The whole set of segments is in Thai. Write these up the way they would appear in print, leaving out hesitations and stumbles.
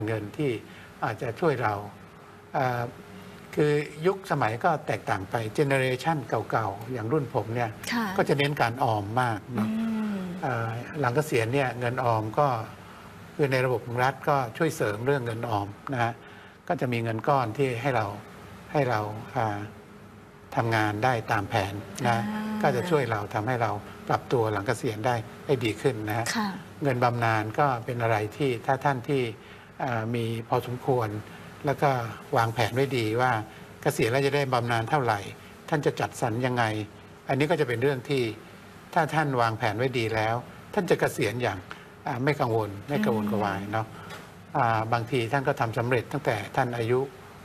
เงินที่อาจจะช่วยเราคือยุคสมัยก็แตกต่างไปเจเนอเรชันเก่าๆอย่างรุ่นผมเนี่ยก็จะเน้นการออมมากเนาะหลังเกษียณเนี่ยเงินออมก็คือในระบบของรัฐก็ช่วยเสริมเรื่องเงินออมนะฮะก็จะมีเงินก้อนที่ให้เราทำงานได้ตามแผนนะก็จะช่วยเราทำให้เราปรับตัวหลังเกษียณได้ดีขึ้นนะฮะเงินบำนาญก็เป็นอะไรที่ถ้าท่านที่มีพอสมควรแล้วก็วางแผนไว้ดีว่าเกษียณแล้วจะได้บำนาญเท่าไหร่ท่านจะจัดสรรยังไงอันนี้ก็จะเป็นเรื่องที่ถ้าท่านวางแผนไว้ดีแล้วท่านจะเกษียณอย่างไม่กังวลกระวายเนาะบางทีท่านก็ทำสำเร็จตั้งแต่ท่านอายุ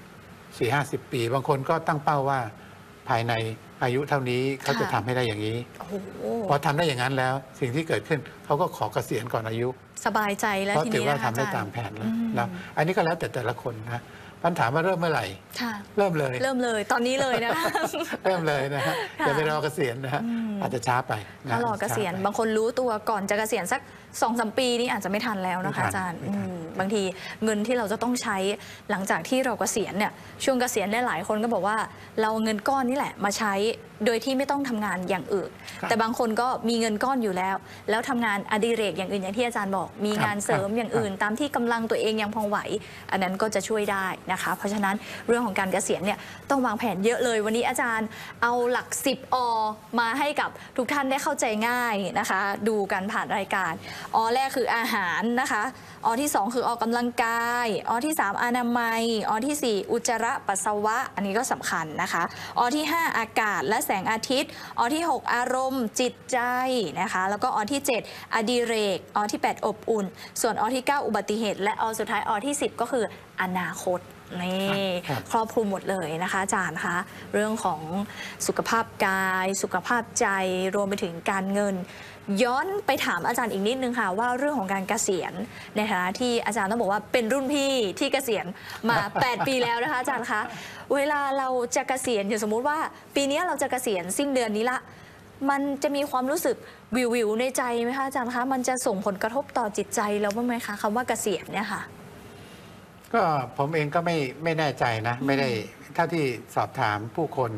40-50 ปีบางคนก็ตั้งเป้าว่าภายในอายุเท่านี้เขาจะทำให้ได้อย่างนี้พอทำได้อย่างนั้นแล้วสิ่งที่เกิดขึ้นเขาก็ขอเกษียณก่อนอายุสบายใจแล้วทีนี้ถือว่าทำได้ตามแผนแล้วนะอันนี้ก็แล้วแต่ละคนนะปัญหาว่าเริ่มเมื่อไหร่เริ่มเลยตอนนี้เลยนะเริ่มเลยนะฮะอย่าไปรอเกษียณนะฮะอาจจะช้าไปถ้ารอเกษียณบางคนรู้ตัวก่อนจะเกษียณสัก 2-3 ปีนี้อาจจะไม่ทันแล้วนะคะอาจารย์บางทีเงินที่เราจะต้องใช้หลังจากที่เราเกษียณเนี่ยช่วงเกษียณได้หลายคนก็บอกว่าเราเงินก้อนนี่แหละมาใช้โดยที่ไม่ต้องทำงานอย่างอื่นแต่บางคนก็มีเงินก้อนอยู่แล้วทำงานอดิเรกอย่างอื่นอย่างที่อาจารย์บอกมีงานเสริมอย่างอื่นตามที่กำลังตัวเองยังพอไหวอันนั้นก็จะช่วยได้นะคะเพราะฉะนั้นเรื่องของการเกษียณเนี่ยต้องวางแผนเยอะเลยวันนี้อาจารย์เอาหลัก10 อมาให้กับทุกท่านได้เข้าใจง่ายนะคะดูกันผ่านรายการอแรกคืออาหารนะคะอที่2คือออกกำลังกายอที่3อนามัยอที่4อุจจาระปัสสาวะอันนี้ก็สำคัญนะคะอที่5อากาศและแสงอาทิตย์อที่6อารมณ์จิตใจนะคะแล้วก็อที่7อดิเรกอที่8อบอุ่นส่วนอที่9อุบัติเหตุและอสุดท้ายอที่10ก็คืออนาคตนี่ครอบคลุมหมดเลยนะคะอาจารย์คะเรื่องของสุขภาพกายสุขภาพใจรวมไปถึงการเงินย้อนไปถามอาจารย์อีกนิดนึงค่ะว่าเรื่องของการเกษียณในฐานะที่อาจารย์ต้องบอกว่าเป็นรุ่นพี่ที่เกษียณมา8 ปีแล้วนะคะอาจารย์คะเวลาเราจะเกษียณอย่างสมมุติว่าปีนี้เราจะเกษียณสิ้นเดือนนี้ละมันจะมีความรู้สึกวิวในใจไหมคะอาจารย์คะมันจะส่งผลกระทบต่อจิตใจเราบ้างไหมคะคำว่าเกษียณเนี่ยค่ะก็ผมเองก็ไม่แน่ใจนะไม่ได้เท่าที่สอบถามผู้คน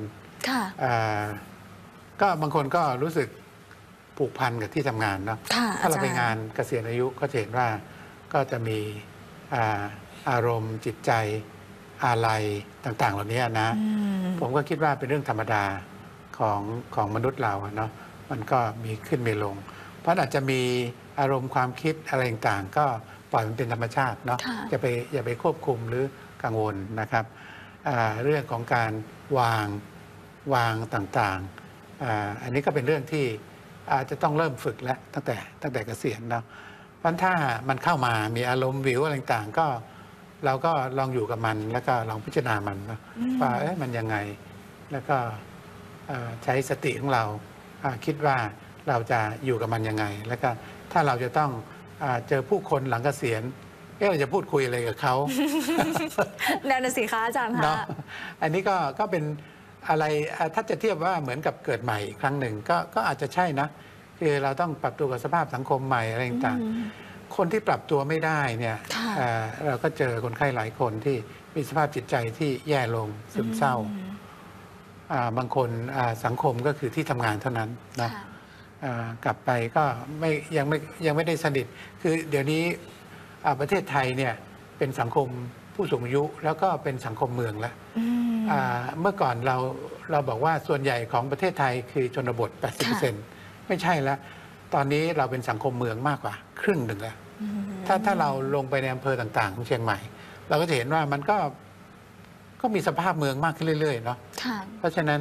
ก็บางคนก็รู้สึกผูกพันกับที่ทำงานเนาะถ้าเราไปงานเกษียณอายุก็จะเห็นว่าก็จะมีอารมณ์จิตใจอะไรต่างๆเหล่านี้นะผมก็คิดว่าเป็นเรื่องธรรมดาของมนุษย์เราเนาะมันก็มีขึ้นมีลงเพราะอาจจะมีอารมณ์ความคิดอะไรต่างๆก็ปล่อยมันเป็นธรรมชาติเนาะอย่าไปควบคุมหรือกังวลนะครับเรื่องของการวางต่างๆอันนี้ก็เป็นเรื่องที่อาจจะต้องเริ่มฝึกแล้วตั้งแต่เกษียณเนาะเพราะถ้ามันเข้ามามีอารมณ์วิวอะไรต่างๆก็เราก็ลองอยู่กับมันแล้วก็ลองพิจารณามันนะว่ามันยังไงแล้วก็ใช้สติของเราคิดว่าเราจะอยู่กับมันยังไงแล้วก็ถ้าเราจะต้องเจอผู้คนหลังเกษียณเราจะพูดคุยอะไรกับเขาแนวสิคะอาจารย์คะอันนี้ก็เป็นอะไรถ้าจะเทียบว่าเหมือนกับเกิดใหม่อีกครั้งหนึ่งก็อาจจะใช่นะคือเราต้องปรับตัวกับสภาพสังคมใหม่อะไรต่างๆคนที่ปรับตัวไม่ได้เนี่ยเราก็เจอคนไข้หลายคนที่มีสภาพจิตใจที่แย่ลงซึมเศร้าบางคนสังคมก็คือที่ทำงานเท่านั้นนะกลับไปก็ยังไม่ได้สนิทคือเดี๋ยวนี้ประเทศไทยเนี่ยเป็นสังคมผู้สูงอายุแล้วก็เป็นสังคมเมืองแล้วเมื่อก่อนเราบอกว่าส่วนใหญ่ของประเทศไทยคือชนบท 80% ไม่ใช่แล้วตอนนี้เราเป็นสังคมเมืองมากกว่าครึ่งหนึ่งแล้วถ้าเราลงไปในอำเภอต่างๆของเชียงใหม่เราก็จะเห็นว่ามันก็มีสภาพเมืองมากขึ้นเรื่อยๆเนาะเพราะฉะนั้น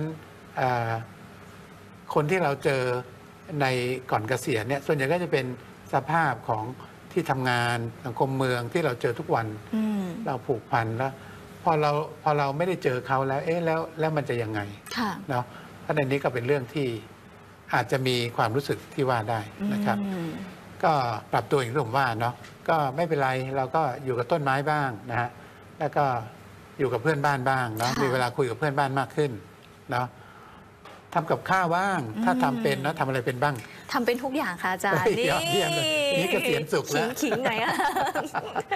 คนที่เราเจอในก่อนเกษียณเนี่ยส่วนใหญ่ก็จะเป็นสภาพของที่ทำงานสังคมเมืองที่เราเจอทุกวันเราผูกพันแล้วพอเราไม่ได้เจอเขาแล้วแล้วมันจะยังไงเนาะเพราะในนี้ก็เป็นเรื่องที่อาจจะมีความรู้สึกที่ว่าได้นะครับก็ปรับตัวอย่างที่ผมว่าเนาะก็ไม่เป็นไรเราก็อยู่กับต้นไม้บ้างนะฮะแล้วก็อยู่กับเพื่อนบ้านบ้างเนาะมีเวลาคุยกับเพื่อนบ้านมากขึ้นเนาะทำกับข้าวบ้างถ้าทำเป็นนะทำอะไรเป็นบ้างทำเป็นทุกอย่างค่ะอาจารย์นี่เกษียณสุขแล้วขิงหน่อย